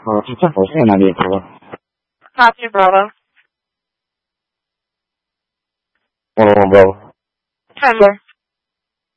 正好是哪里说？ Copy, Bravo. Bravo. Trembler.